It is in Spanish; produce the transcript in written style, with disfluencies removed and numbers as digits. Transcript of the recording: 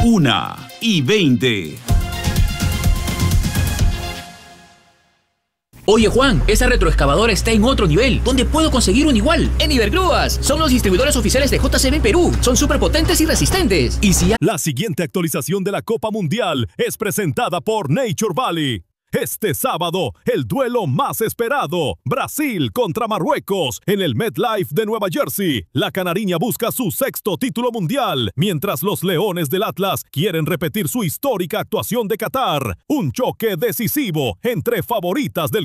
1:20. Oye Juan, esa retroexcavadora está en otro nivel. ¿Dónde puedo conseguir un igual? En Ibergrúas. Son los distribuidores oficiales de JCB Perú. Son súper potentes y resistentes. Y si La siguiente actualización de la Copa Mundial es presentada por Nature Valley. Este sábado, el duelo más esperado, Brasil contra Marruecos, en el MetLife de Nueva Jersey. La canariña busca su 6º título mundial, mientras los Leones del Atlas quieren repetir su histórica actuación de Qatar. Un choque decisivo entre favoritas del